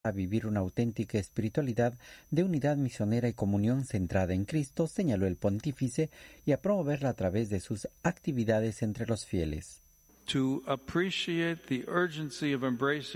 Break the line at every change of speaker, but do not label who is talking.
a vivir una auténtica espiritualidad de unidad misionera y comunión centrada en Cristo, señaló el pontífice, y a promoverla a través de sus actividades entre los fieles.
To appreciate the urgency of embracing